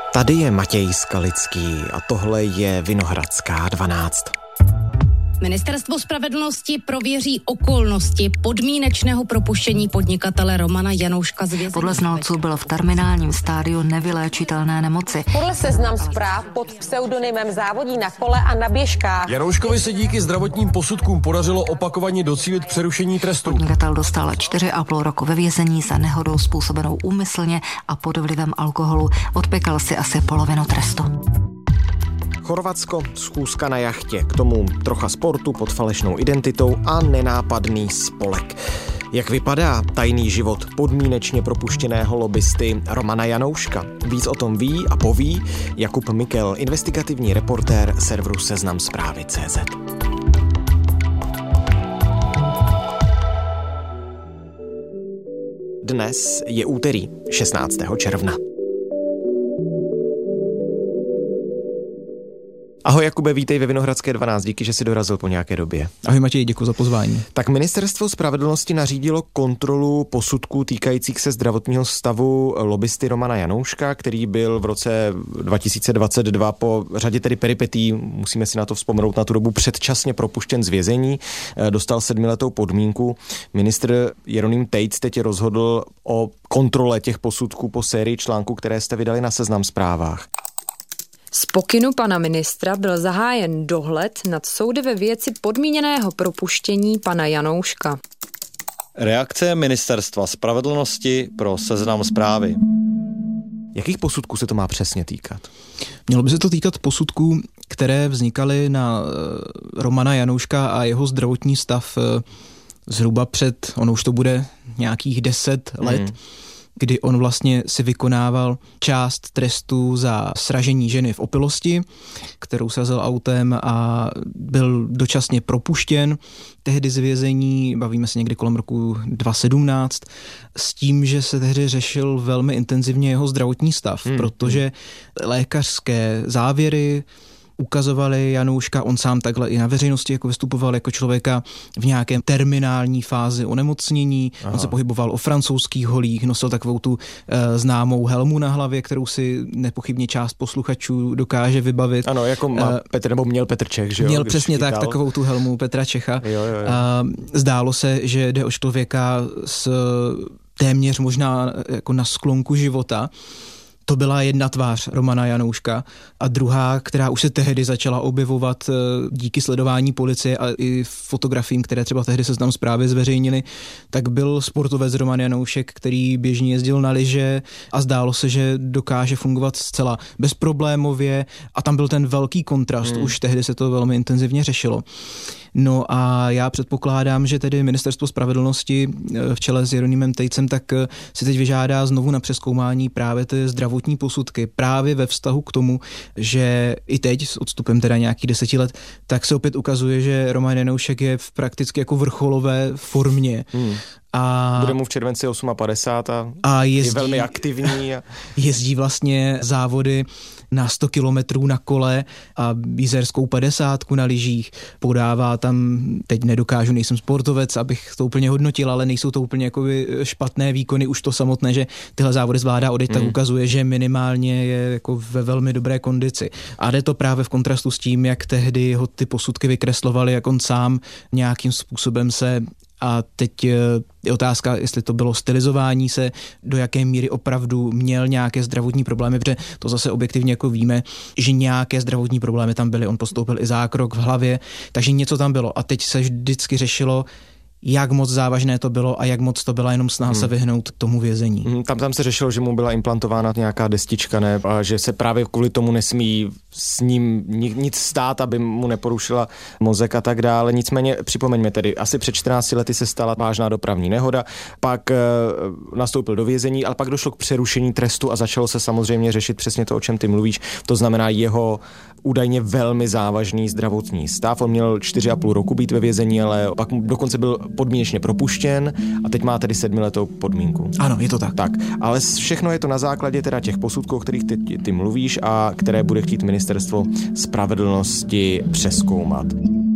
Tady je Matěj Skalický a tohle je Vinohradská 12. Ministerstvo spravedlnosti prověří okolnosti podmínečného propuštění podnikatele Romana Janouška z vězení. Podle znalců byl v terminálním stádiu nevyléčitelné nemoci. Podle Seznam Zpráv pod pseudonymem závodí na kole a na běžkách. Janouškovi se díky zdravotním posudkům podařilo opakovaně docílit přerušení trestu. Podnikatel dostal 4,5 roku ve vězení za nehodou způsobenou úmyslně a pod vlivem alkoholu. Odpěkal si asi polovinu trestu. Chorvatsko, schůzka na jachtě, k tomu trocha sportu pod falešnou identitou a nenápadný spolek. Jak vypadá tajný život podmínečně propuštěného lobbysty Romana Janouška? Víc o tom ví a poví Jakub Mikel, investigativní reportér serveru Seznam Zprávy.cz. Dnes je úterý 16. června. Ahoj Jakube, vítej ve Vinohradské 12, díky, že jsi dorazil po nějaké době. Ahoj Matěj, děkuji za pozvání. Tak Ministerstvo spravedlnosti nařídilo kontrolu posudků týkajících se zdravotního stavu lobbysty Romana Janouška, který byl v roce 2022 po řadě tedy peripetí, musíme si na to vzpomenout, na tu dobu předčasně propuštěn z vězení, dostal 7letou podmínku. Ministr Jeroným Tejc teď rozhodl o kontrole těch posudků po sérii článků, které jste vydali na Seznam Zprávách. Z pokynu pana ministra byl zahájen dohled nad soudy ve věci podmíněného propuštění pana Janouška. Reakce Ministerstva spravedlnosti pro Seznam Zprávy. Jakých posudků se to má přesně týkat? Mělo by se to týkat posudků, které vznikaly na Romana Janouška a jeho zdravotní stav zhruba před, ono už to bude nějakých 10 let, kdy on vlastně si vykonával část trestu za sražení ženy v opilosti, kterou srazil autem a byl dočasně propuštěn tehdy z vězení, bavíme se někdy kolem roku 2017, s tím, že se tehdy řešil velmi intenzivně jeho zdravotní stav, protože lékařské závěry ukazovali Janouška, on sám takhle i na veřejnosti jako vystupoval jako člověka v nějaké terminální fázi onemocnění. Aha. On se pohyboval o francouzských holích, nosil takovou tu známou helmu na hlavě, kterou si nepochybně část posluchačů dokáže vybavit. Ano, jako má Petr, nebo měl Petr Čech, že jo? Měl přesně tak, takovou tu helmu Petra Čecha. Jo. Zdálo se, že jde o člověka s téměř možná jako na sklonku života. To byla jedna tvář Romana Janouška a druhá, která už se tehdy začala objevovat díky sledování policie a i fotografiím, které třeba tehdy Seznam Zprávy zveřejnili, tak byl sportovec Roman Janoušek, který běžně jezdil na lyže a zdálo se, že dokáže fungovat zcela bezproblémově a tam byl ten velký kontrast, už tehdy se to velmi intenzivně řešilo. No a já předpokládám, že tedy Ministerstvo spravedlnosti v čele s Jeronýmem Tejcem tak si teď vyžádá znovu na přezkoumání právě ty zdravotní posudky právě ve vztahu k tomu, že i teď s odstupem teda nějakých 10 let, tak se opět ukazuje, že Roman Janoušek je v prakticky jako vrcholové formě. A bude mu v červenci 58 a je velmi aktivní. Jezdí vlastně závody na 100 kilometrů na kole a jízerskou 50 na lyžích. Podává tam, teď nedokážu, nejsem sportovec, abych to úplně hodnotil, ale nejsou to úplně jako špatné výkony, už to samotné, že tyhle závody zvládá odejít, tak ukazuje, že minimálně je jako ve velmi dobré kondici. A jde to právě v kontrastu s tím, jak tehdy ho ty posudky vykreslovaly, jak on sám nějakým způsobem se. A teď je otázka, jestli to bylo stylizování se, do jaké míry opravdu měl nějaké zdravotní problémy, protože to zase objektivně jako víme, že nějaké zdravotní problémy tam byly, on podstoupil i zákrok v hlavě, takže něco tam bylo a teď se vždycky řešilo, jak moc závažné to bylo a jak moc to byla jenom snaha se vyhnout tomu vězení. Tam se řešilo, že mu byla implantována nějaká destička, ne? A že se právě kvůli tomu nesmí s ním nic stát, aby mu neporušila mozek a tak dále. Nicméně připomeňme tedy, asi před 14 lety se stala vážná dopravní nehoda, pak nastoupil do vězení, ale pak došlo k přerušení trestu a začalo se samozřejmě řešit přesně to, o čem ty mluvíš. To znamená jeho údajně velmi závažný zdravotní stav. On měl 4,5 roku být ve vězení, ale pak dokonce byl podmínečně propuštěn a teď má tedy 7letou podmínku. Ano, je to tak. Tak, ale všechno je to na základě teda těch posudků, o kterých ty mluvíš a které bude chtít Ministerstvo spravedlnosti přezkoumat.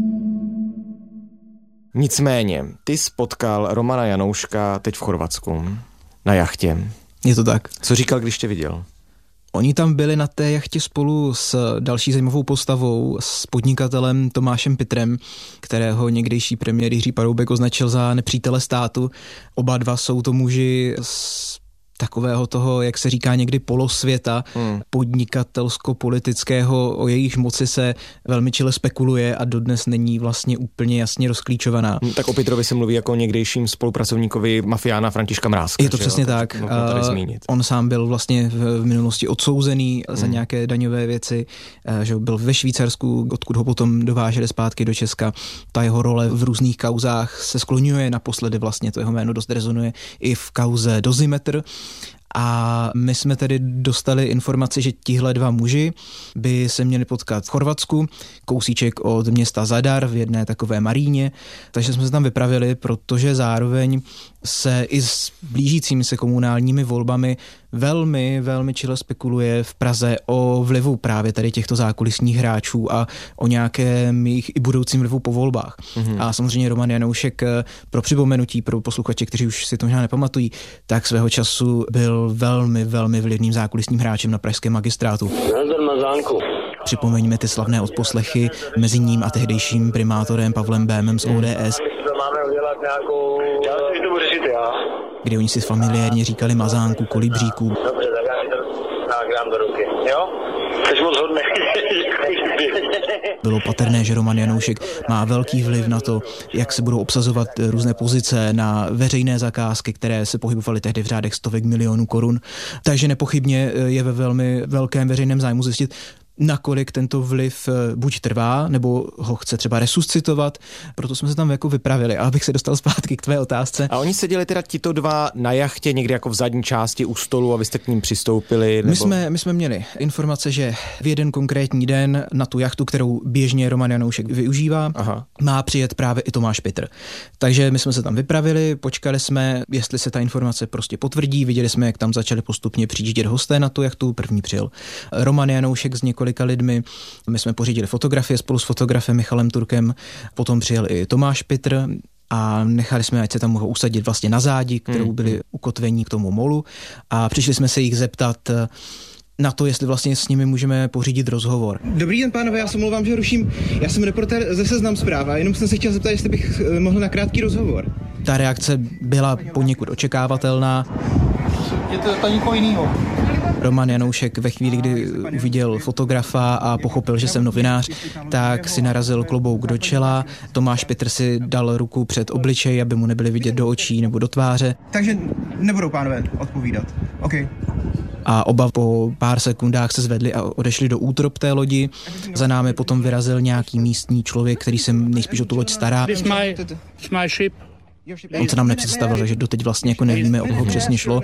Nicméně, ty spotkal Romana Janouška teď v Chorvatsku na jachtě. Je to tak. Co říkal, když tě viděl? Oni tam byli na té jachtě spolu s další zajímavou postavou, s podnikatelem Tomášem Pitrem, kterého někdejší premiér Jiří Paroubek označil za nepřítele státu. Oba dva jsou to muži z takového toho, jak se říká někdy, polosvěta podnikatelsko-politického, o jejíž moci se velmi čile spekuluje a dodnes není vlastně úplně jasně rozklíčovaná. Tak o Pitrovi se mluví jako o někdejším spolupracovníkovi mafiána Františka Mrázka. Je to přesně tak. On sám byl vlastně v minulosti odsouzený za nějaké daňové věci, že byl ve Švýcarsku, odkud ho potom dováželi zpátky do Česka. Ta jeho role v různých kauzách se skloňuje, naposledy vlastně to jeho jméno dost rezonuje i v kauze Dozimetr. A my jsme tedy dostali informaci, že tihle dva muži by se měli potkat v Chorvatsku, kousíček od města Zadar v jedné takové maríně, takže jsme se tam vypravili, protože zároveň se i s blížícími se komunálními volbami velmi, velmi čile spekuluje v Praze o vlivu právě tady těchto zákulisních hráčů a o nějakém jejich i budoucím vlivu po volbách. A samozřejmě Roman Janoušek, pro připomenutí pro posluchače, kteří už si to možná nepamatují, tak svého času byl velmi, velmi vlivným zákulisním hráčem na pražském magistrátu. Připomeňme ty slavné odposlechy mezi ním a tehdejším primátorem Pavlem Bémem z ODS. Kdy oni si familiárně říkali Mazánku, Kolibříku. Dobře, tak dám do ruky, jo? Jsi moc hodnej. Bylo patrné, že Roman Janoušek má velký vliv na to, jak se budou obsazovat různé pozice na veřejné zakázky, které se pohybovaly tehdy v řádech stovek milionů korun. Takže nepochybně je ve velmi velkém veřejném zájmu zjistit, nakolik tento vliv buď trvá, nebo ho chce třeba resuscitovat, proto jsme se tam jako vypravili. A abych se dostal zpátky k tvé otázce. A oni seděli teda tito dva na jachtě někdy jako v zadní části u stolu a vy jste k ním přistoupili? Nebo... My jsme měli informace, že v jeden konkrétní den na tu jachtu, kterou běžně Roman Janoušek využívá, má přijet právě i Tomáš Pitr. Takže my jsme se tam vypravili, počkali jsme, jestli se ta informace prostě potvrdí, viděli jsme, jak tam začali postupně přijíždět hosté na tu jachtu, první přijel Roman Janoušek z několika lidmi. My jsme pořídili fotografie spolu s fotografem Michalem Turkem, potom přijel i Tomáš Pitr a nechali jsme, ať se tam mohou usadit vlastně na zádi, kterou byli ukotvení k tomu molu a přišli jsme se jich zeptat na to, jestli vlastně s nimi můžeme pořídit rozhovor. Dobrý den, pánové, já se omlouvám, že ruším. Já jsem reportér ze Seznam Zpráv a jenom jsem se chtěl zeptat, jestli bych mohl na krátký rozhovor. Ta reakce byla poněkud očekávatelná. Je to někoho jinýho. Roman Janoušek ve chvíli, kdy uviděl fotografa a pochopil, že jsem novinář, tak si narazil klobouk do čela. Tomáš Pitr si dal ruku před obličej, aby mu nebyly vidět do očí nebo do tváře. Takže nebudou pánové odpovídat. OK. A oba po pár sekundách se zvedli a odešli do útrop té lodi. Za námi potom vyrazil nějaký místní člověk, který se nejspíš o tu loď stará. On se nám nepředstavil, takže doteď vlastně jako nevíme, o koho přesně šlo.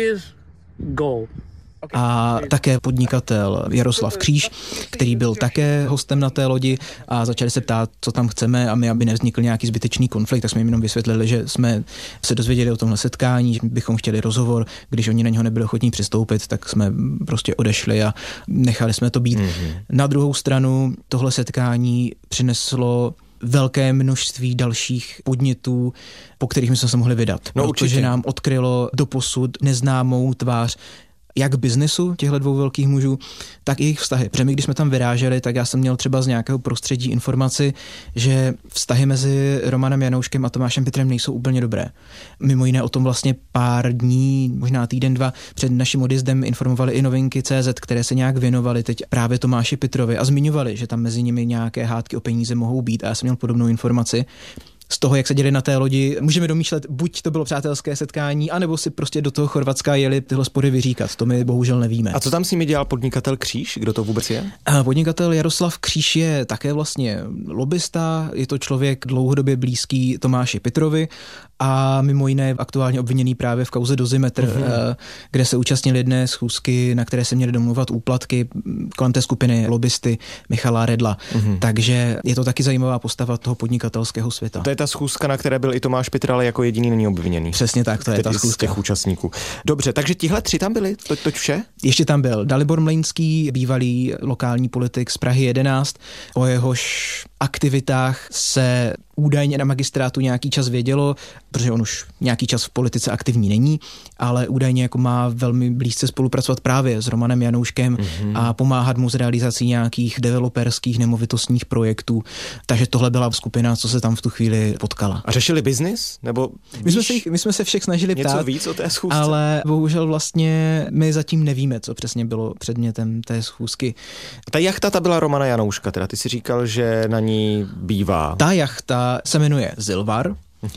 A také podnikatel Jaroslav Kříž, který byl také hostem na té lodi a začali se ptát, co tam chceme a my, aby nevznikl nějaký zbytečný konflikt, tak jsme jim jenom vysvětlili, že jsme se dozvěděli o tomhle setkání, že bychom chtěli rozhovor, když oni na něho nebyli ochotní přistoupit, tak jsme prostě odešli a nechali jsme to být. Na druhou stranu tohle setkání přineslo velké množství dalších podnětů, po kterých my jsme se mohli vydat. Protože nám odkrylo doposud neznámou tvář jak biznesu těchto dvou velkých mužů, tak i jejich vztahy. Protože my, když jsme tam vyráželi, tak já jsem měl třeba z nějakého prostředí informaci, že vztahy mezi Romanem Janouškem a Tomášem Pitrem nejsou úplně dobré. Mimo jiné o tom vlastně pár dní, možná týden, dva před naším odjezdem informovali i Novinky CZ, které se nějak věnovaly teď právě Tomáši Pitrovi a zmiňovali, že tam mezi nimi nějaké hádky o peníze mohou být a já jsem měl podobnou informaci. Z toho, jak se děli na té lodi, můžeme domýšlet, buď to bylo přátelské setkání, anebo si prostě do toho Chorvatska jeli tyhle spory vyříkat. To my bohužel nevíme. A co tam s nimi dělal podnikatel Kříž? Kdo to vůbec je? Podnikatel Jaroslav Kříž je také vlastně lobista, je to člověk dlouhodobě blízký Tomáši Pitrovi a mimo jiné aktuálně obviněný právě v kauze Dozimetr, kde se účastnili jedné schůzky, na které se měly domluvat úplatky kolem té skupiny lobbysty Michala Redla. Takže je to taky zajímavá postava toho podnikatelského světa. To je ta schůzka, na které byl i Tomáš Pitr, ale jako jediný není obviněný. Přesně tak, to je ta schůzka. Z těch účastníků. Dobře, takže tihle tři tam byli, to vše? Ještě tam byl Dalibor Mlejnský, bývalý lokální politik z Prahy 11, o jehož aktivitách se údajně na magistrátu nějaký čas vědělo, protože on už nějaký čas v politice aktivní není, ale údajně jako má velmi blízce spolupracovat právě s Romanem Janouškem a pomáhat mu s realizací nějakých developerských nemovitostních projektů. Takže tohle byla skupina, co se tam v tu chvíli potkala. A řešili biznis? Nebo my jsme se všech snažili ptát. Něco víc o té schůzce? Ale bohužel vlastně my zatím nevíme, co přesně bylo předmětem té schůzky. Ta jachta, ta byla Romana Janouška, teda ty si říkal, že na ní bývá. Ta jachta se jmenuje Zilvar.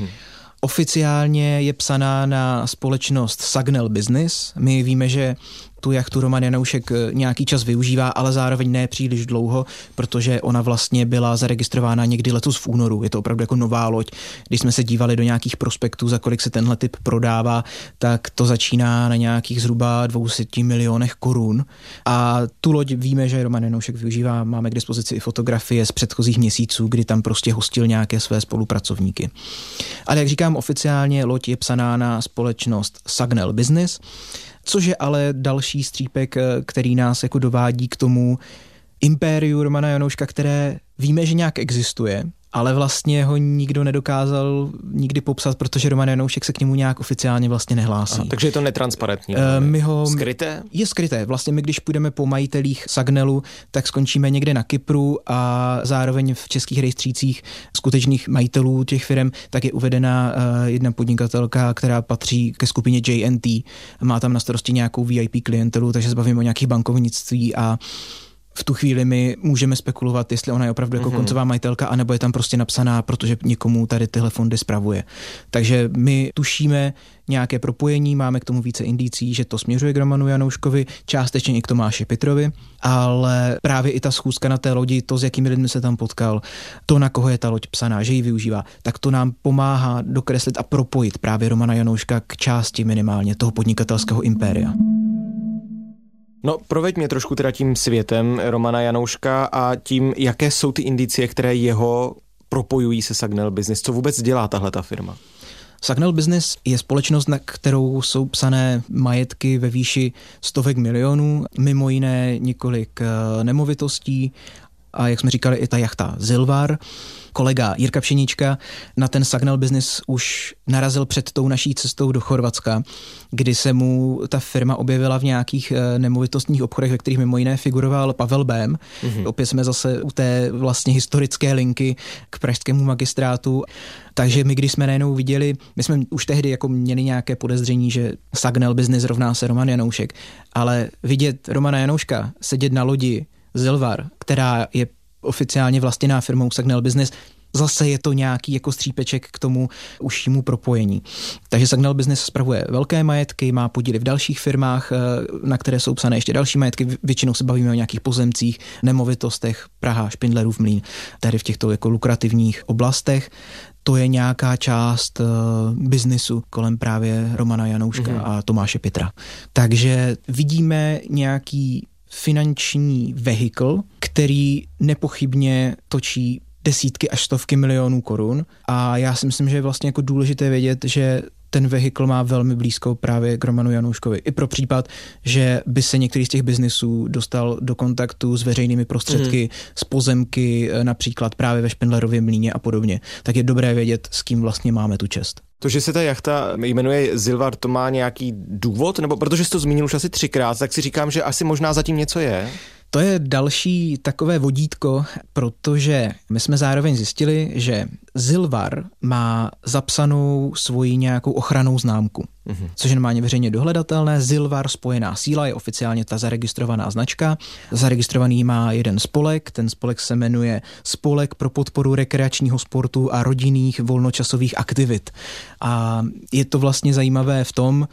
Oficiálně je psaná na společnost Sagnel Business. My víme, že tu jachtu Roman Janoušek nějaký čas využívá, ale zároveň ne příliš dlouho, protože ona vlastně byla zaregistrována někdy letos v únoru. Je to opravdu jako nová loď. Když jsme se dívali do nějakých prospektů, za kolik se tenhle typ prodává, tak to začíná na nějakých zhruba 200 milionech korun. A tu loď víme, že Roman Janoušek využívá. Máme k dispozici i fotografie z předchozích měsíců, kdy tam prostě hostil nějaké své spolupracovníky. Ale jak říkám, oficiálně loď je psaná na společnost Sagnel Business, což je ale další střípek, který nás jako dovádí k tomu impériu Romana Janouška, které víme, že nějak existuje, ale vlastně ho nikdo nedokázal nikdy popsat, protože Roman Janoušek se k němu nějak oficiálně vlastně nehlásí. Takže je to netransparentní. Skryté? Je skryté. Vlastně my, když půjdeme po majitelích Sagnelu, tak skončíme někde na Kypru a zároveň v českých rejstřících skutečných majitelů těch firm tak je uvedena jedna podnikatelka, která patří ke skupině JNT. Má tam na starosti nějakou VIP klientelu, takže se bavíme o nějakých bankovnictví a v tu chvíli my můžeme spekulovat, jestli ona je opravdu jako koncová majitelka, anebo je tam prostě napsaná, protože někomu tady tyhle fondy spravuje. Takže my tušíme nějaké propojení, máme k tomu více indicí, že to směřuje k Romanu Janouškovi, částečně i k Tomáši Pitrovi, ale právě i ta schůzka na té lodi, to, s jakými lidmi se tam potkal, to, na koho je ta loď psaná, že ji využívá, tak to nám pomáhá dokreslit a propojit právě Romana Janouška k části minimálně toho podnikatelského impéria. No, proveď mě trošku teda tím světem Romana Janouška a tím, jaké jsou ty indicie, které jeho propojují se Sagnel Business. Co vůbec dělá tahleta firma? Sagnel Business je společnost, na kterou jsou psané majetky ve výši stovek milionů, mimo jiné několik nemovitostí a jak jsme říkali i ta jachta Zilvar. Kolega Jirka Pšenička na ten Sagnel Business už narazil před tou naší cestou do Chorvatska, kdy se mu ta firma objevila v nějakých nemovitostních obchodech, ve kterých mimo jiné figuroval Pavel Bém. Opět jsme zase u té vlastně historické linky k pražskému magistrátu. Takže my, když jsme najednou viděli, my jsme už tehdy jako měli nějaké podezření, že Sagnel Business rovná se Roman Janoušek, ale vidět Romana Janouška sedět na lodi Zilvar, která je oficiálně vlastněná firmou Sagnel Business, zase je to nějaký jako střípeček k tomu užšímu propojení. Takže Sagnel Business spravuje velké majetky, má podíly v dalších firmách, na které jsou psané ještě další majetky. Většinou se bavíme o nějakých pozemcích, nemovitostech, Praha, Špindlerův Mlýn, tady v těchto jako lukrativních oblastech. To je nějaká část biznisu kolem právě Romana Janouška a Tomáše Pitra. Takže vidíme nějaký finanční vehikl, který nepochybně točí desítky až stovky milionů korun a já si myslím, že je vlastně jako důležité vědět, že ten vehikl má velmi blízko právě k Romanu Janouškovi. I pro případ, že by se některý z těch biznisů dostal do kontaktu s veřejnými prostředky, s pozemky, například právě ve Špindlerově Mlýně a podobně, tak je dobré vědět, s kým vlastně máme tu čest. To, že se ta jachta jmenuje Zilvar, to má nějaký důvod? Nebo protože jsi to zmínil už asi 3krát, tak si říkám, že asi možná zatím něco je. To je další takové vodítko, protože my jsme zároveň zjistili, že Zilvar má zapsanou svoji nějakou ochrannou známku, což je normálně veřejně dohledatelné. Zilvar spojená síla je oficiálně ta zaregistrovaná značka. Zaregistrovaný má jeden spolek, ten spolek se jmenuje Spolek pro podporu rekreačního sportu a rodinných volnočasových aktivit. A je to vlastně zajímavé v tom,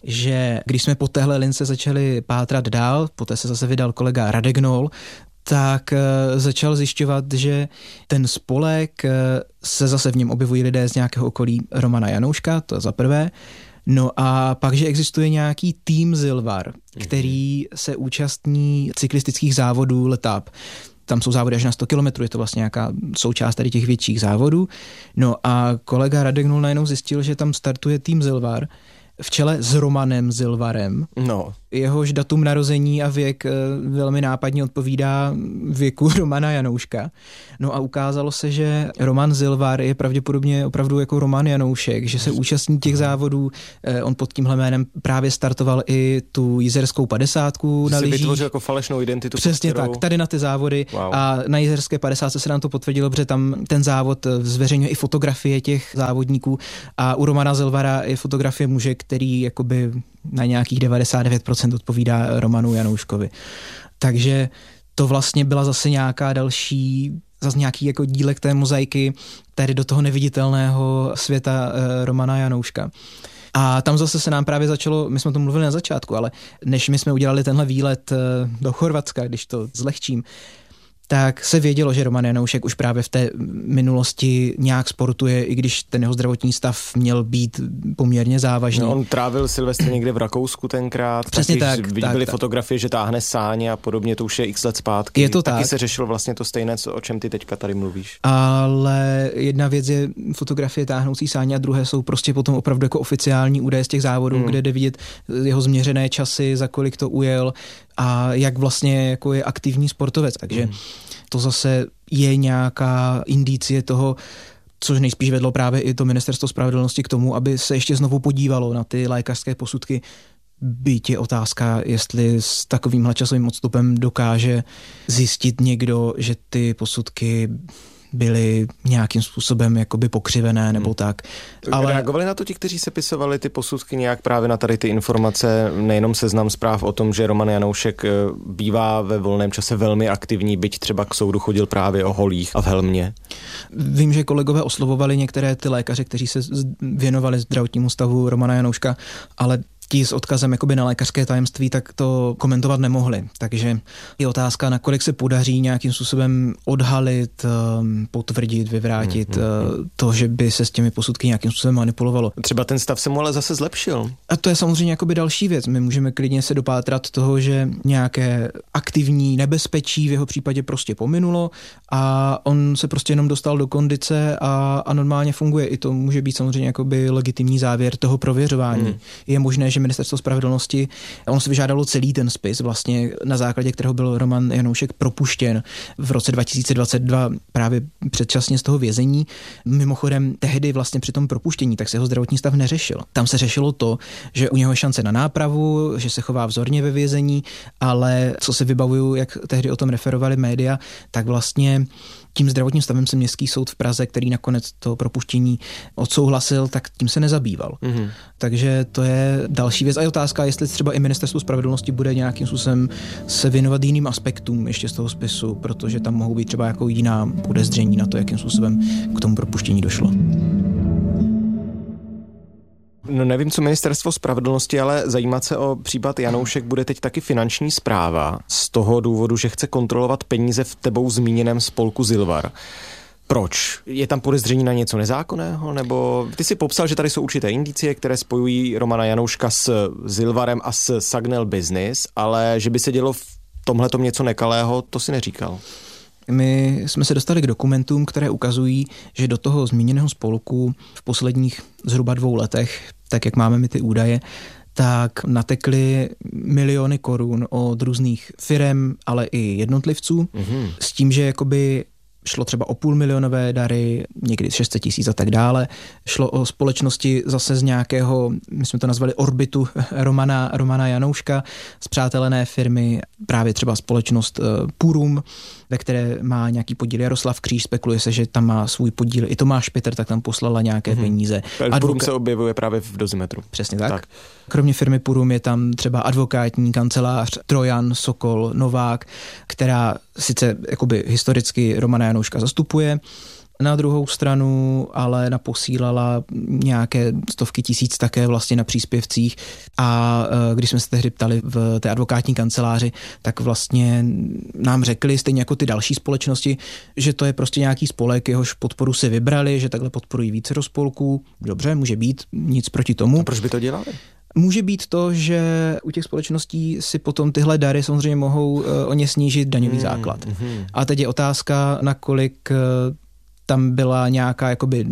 že když jsme po téhle lince začali pátrat dál, poté se zase vydal kolega Radek Noll, tak začal zjišťovat, že ten spolek se zase v něm objevují lidé z nějakého okolí Romana Janouška, to je za prvé. No a pak, že existuje nějaký tým Zilvar, který se účastní cyklistických závodů Letap. Tam jsou závody až na 100 kilometrů, je to vlastně nějaká součást tady těch větších závodů. No a kolega Radek Noll najednou zjistil, že tam startuje tým Zilvar v čele s Romanem Zilvarem. No. Jehož datum narození a věk velmi nápadně odpovídá věku Romana Janouška. No a ukázalo se, že Roman Zilvar je pravděpodobně opravdu jako Roman Janoušek, že se účastní těch závodů. On pod tímhle jménem právě startoval i tu Jizerskou 50 na lyžích. Vytvořil jako falešnou identitu. Přesně tak, tady na ty závody. Wow. A na Jizerské 50 se nám to potvrdilo, protože tam ten závod zveřejňuje i fotografie těch závodníků a u Romana Zilvara je fotografie muže, který jakoby na nějakých 99% odpovídá Romanu Janouškovi. Takže to vlastně byla zase nějaká další, zase nějaký jako dílek té mozaiky tady do toho neviditelného světa Romana Janouška. A tam zase se nám právě začalo, my jsme to mluvili na začátku, ale než my jsme udělali tenhle výlet do Chorvatska, když to zlehčím, tak se vědělo, že Roman Janoušek už právě v té minulosti nějak sportuje, i když ten jeho zdravotní stav měl být poměrně závažný. No, on trávil Silvestr někde v Rakousku tenkrát. Přesně tak. Byly fotografie, že táhne sáně a podobně, to už je x let zpátky. Je to taky tak. Se řešilo vlastně to stejné, o čem ty teďka tady mluvíš. Ale jedna věc je fotografie táhnoucí sáně a druhé jsou prostě potom opravdu jako oficiální údaje z těch závodů, kde jde vidět jeho změřené časy, za kolik to ujel a jak vlastně jako je aktivní sportovec. Takže to zase je nějaká indicie toho, což nejspíš vedlo právě i to Ministerstvo spravedlnosti k tomu, aby se ještě znovu podívalo na ty lékařské posudky. Byť je otázka, jestli s takovýmhle časovým odstupem dokáže zjistit někdo, že ty posudky byly nějakým způsobem jakoby pokřivené nebo tak. Ale reagovali na to ti, kteří sepisovali ty posudky nějak právě na tady ty informace, nejenom Seznam Zpráv o tom, že Roman Janoušek bývá ve volném čase velmi aktivní, byť třeba k soudu chodil právě o holích a v helmě? Vím, že kolegové oslovovali některé ty lékaře, kteří se věnovali zdravotnímu stavu Romana Janouška, ale ti s odkazem jakoby na lékařské tajemství, tak to komentovat nemohli. Takže je otázka, nakolik se podaří nějakým způsobem odhalit, potvrdit, vyvrátit to, že by se s těmi posudky nějakým způsobem manipulovalo. Třeba ten stav se mu ale zase zlepšil. A to je samozřejmě jakoby další věc. My můžeme klidně se dopátrat toho, že nějaké aktivní nebezpečí v jeho případě prostě pominulo a on se prostě jenom dostal do kondice a normálně funguje. I to může být samozřejmě jakoby legitimní závěr toho prověřování. Je možné, že Ministerstvo spravedlnosti, ono se vyžádalo celý ten spis, vlastně na základě kterého byl Roman Janoušek propuštěn v roce 2022 právě předčasně z toho vězení. Mimochodem tehdy vlastně při tom propuštění tak se jeho zdravotní stav neřešil. Tam se řešilo to, že u něho je šance na nápravu, že se chová vzorně ve vězení, ale co si vybavuju, jak tehdy o tom referovali média, tak vlastně tím zdravotním stavem se Městský soud v Praze, který nakonec to propuštění odsouhlasil, tak tím se nezabýval. Takže to je další věc. A je otázka, jestli třeba i Ministerstvo spravedlnosti bude nějakým způsobem se věnovat jiným aspektům ještě z toho spisu, protože tam mohou být třeba jako jiná podezření na to, jakým způsobem k tomu propuštění došlo. No nevím, co Ministerstvo spravedlnosti, ale zajímat se o případ Janoušek bude teď taky finanční správa z toho důvodu, že chce kontrolovat peníze v tebou zmíněném spolku Zilvar. Proč? Je tam podezření na něco nezákonného? Nebo ty si popsal, že tady jsou určité indicie, které spojují Romana Janouška s Zilvarem a s Sagnel Business, ale že by se dělo v tomhletom něco nekalého, to si neříkal. My jsme se dostali k dokumentům, které ukazují, že do toho zmíněného spolku v posledních zhruba 2 letech, tak jak máme my ty údaje, tak natekly miliony korun od různých firem, ale i jednotlivců, s tím, že jakoby šlo třeba o půlmilionové dary, někdy 600 000 a tak dále. Šlo o společnosti zase z nějakého, my jsme to nazvali orbitu Romana Janouška, spřátelené firmy, právě třeba společnost Purum, ve které má nějaký podíl Jaroslav Kříž, spekuluje se, že tam má svůj podíl i Tomáš Pitr, tak tam poslala nějaké peníze. Purum se objevuje právě v Dozimetru. Přesně tak. Kromě firmy Purum je tam třeba advokátní kancelář Trojan, Sokol, Novák, která sice jakoby historicky Romana Janouška zastupuje, na druhou stranu ale naposílala nějaké stovky tisíc také vlastně na příspěvcích a když jsme se tehdy ptali v té advokátní kanceláři, tak vlastně nám řekli, stejně jako ty další společnosti, že to je prostě nějaký spolek, jehož podporu si vybrali, že takhle podporují více spolků. Dobře, může být, nic proti tomu. A proč by to dělali? Může být to, že u těch společností si potom tyhle dary samozřejmě mohou o ně snížit daňový základ. A teď je otázka, nakolik tam byla nějaká jakoby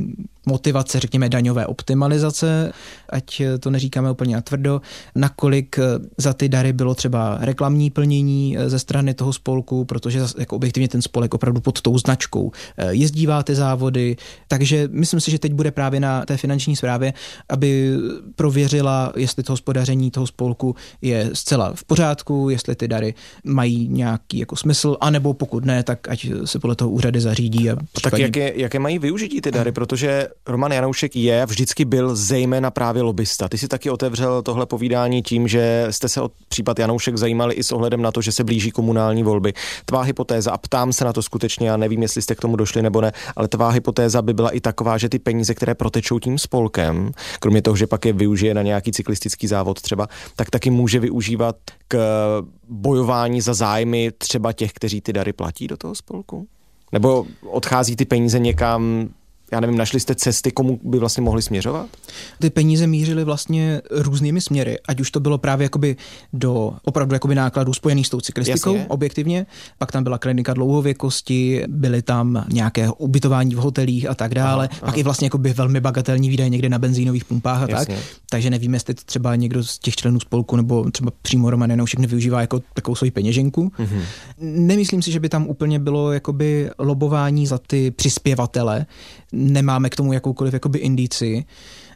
motivace, řekněme, daňové optimalizace, ať to neříkáme úplně natvrdo, nakolik za ty dary bylo třeba reklamní plnění ze strany toho spolku, protože jako objektivně ten spolek opravdu pod tou značkou jezdívá ty závody, takže myslím si, že teď bude právě na té finanční správě, aby prověřila, jestli to hospodaření toho spolku je zcela v pořádku, jestli ty dary mají nějaký jako smysl, anebo pokud ne, tak ať se podle toho úřady zařídí. A případně... Tak jaké mají využití ty dary, protože Roman Janoušek je a vždycky byl zejména právě lobista. Ty si taky otevřel tohle povídání tím, že jste se o případ Janoušek zajímali i s ohledem na to, že se blíží komunální volby. Tvá hypotéza, a ptám se na to skutečně, já nevím, jestli jste k tomu došli nebo ne, ale tvá hypotéza by byla i taková, že ty peníze, které protečou tím spolkem, kromě toho, že pak je využije na nějaký cyklistický závod třeba, tak taky může využívat k bojování za zájmy třeba těch, kteří ty dary platí do toho spolku? Nebo odchází ty peníze někam, já nevím, našli jste cesty, komu by vlastně mohli směřovat? Ty peníze mířily vlastně různými směry, ať už to bylo právě jakoby do opravdu jakoby nákladů spojených s tou cyklistikou, jasně, objektivně, pak tam byla klinika dlouhověkosti, byly tam nějaké ubytování v hotelích a tak dále, pak i vlastně jakoby velmi bagatelní výdaje někde na benzínových pumpách a jasně, tak, takže nevím, jestli to třeba někdo z těch členů spolku nebo třeba přímo Roman Janoušek nevyužívá jako takovou svoji peněženku. Mm-hmm. Nemyslím si, že by tam úplně bylo jakoby lobování za ty přispěvatele, nemáme k tomu jakoukoliv jakoby indici,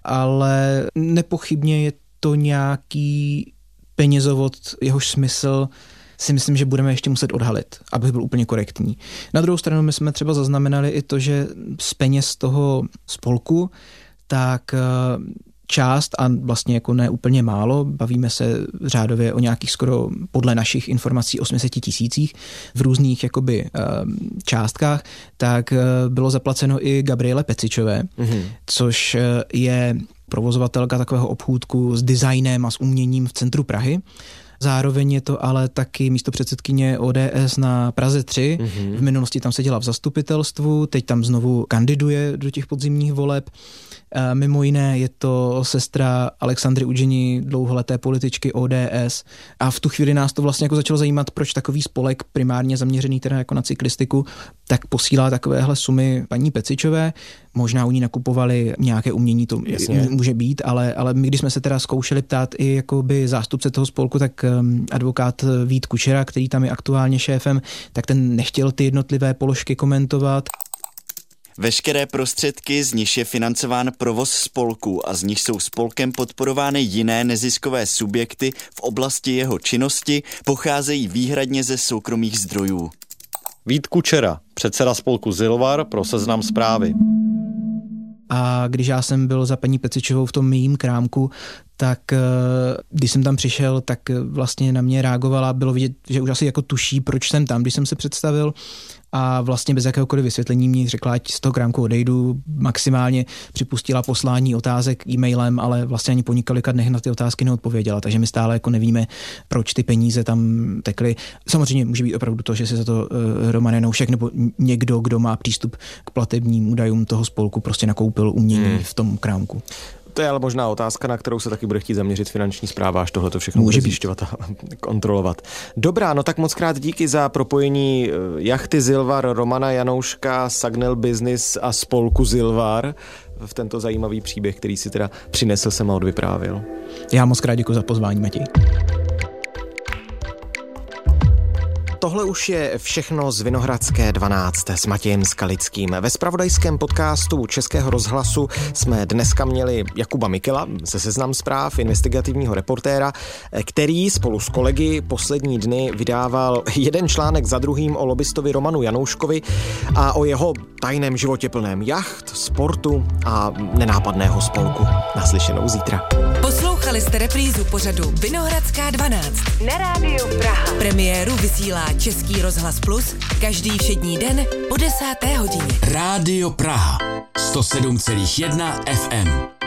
ale nepochybně je to nějaký penězovod, jehož smysl si myslím, že budeme ještě muset odhalit, abych byl úplně korektní. Na druhou stranu my jsme třeba zaznamenali i to, že z peněz toho spolku, tak část, a vlastně jako ne úplně málo, bavíme se řádově o nějakých skoro podle našich informací 800 000 v různých jakoby částkách, tak bylo zaplaceno i Gabriele Pecičové, což je provozovatelka takového obchůdku s designem a s uměním v centru Prahy. Zároveň je to ale taky místopředsedkyně ODS na Praze 3. V minulosti tam seděla v zastupitelstvu, teď tam znovu kandiduje do těch podzimních voleb. Mimo jiné je to sestra Alexandry Udženi, dlouholeté političky ODS, a v tu chvíli nás to vlastně jako začalo zajímat, proč takový spolek primárně zaměřený teda jako na cyklistiku, tak posílá takovéhle sumy paní Pecičové. Možná u ní nakupovali nějaké umění, to může být, ale my, když jsme se teda zkoušeli ptát i jakoby zástupce toho spolku, tak advokát Vít Kučera, který tam je aktuálně šéfem, tak ten nechtěl ty jednotlivé položky komentovat. Veškeré prostředky, z nich je financován provoz spolku a z nich jsou spolkem podporovány jiné neziskové subjekty v oblasti jeho činnosti, pocházejí výhradně ze soukromých zdrojů. Vít Kučera, předseda spolku Zilvar pro Seznam Zprávy. A když já jsem byl za paní Pecičovou v tom mým krámku, tak když jsem tam přišel, tak vlastně na mě reagovala, bylo vidět, že už asi jako tuší, proč jsem tam, když jsem se představil, a vlastně bez jakéhokoliv vysvětlení mi řekla, ať z toho krámku odejdu, maximálně připustila poslání otázek e-mailem, ale vlastně ani po několika dnech na ty otázky neodpověděla, takže my stále jako nevíme, proč ty peníze tam tekly. Samozřejmě může být opravdu to, že si za to Roman Janoušek nebo někdo, kdo má přístup k platebním údajům toho spolku, prostě nakoupil umění v tom krámku. To je ale možná otázka, na kterou se taky bude chtít zaměřit finanční správa, až tohle to všechno bude zjišťovat a kontrolovat. Dobrá, no tak moc krát díky za propojení jachty Zilvar, Romana Janouška, Sagnel Business a spolku Zilvar v tento zajímavý příběh, který si teda přinesl, jsem a odvyprávil. Já moc krát děkuji za pozvání, Matěj. Tohle už je všechno z Vinohradské 12 s Matějem Skalickým. Ve zpravodajském podcastu Českého rozhlasu jsme dneska měli Jakuba Mikela ze Seznam Zpráv, investigativního reportéra, který spolu s kolegy poslední dny vydával jeden článek za druhým o lobistovi Romanu Janouškovi a o jeho tajném životě plném jacht, sportu a nenápadného spolku. Naslyšenou zítra. Poslouchali jste reprízu pořadu Vinohradská 12 na rádiu Praha. Premiéru vysílá Český rozhlas Plus každý všední den po 10. hodině. Rádio Praha 107,1 FM.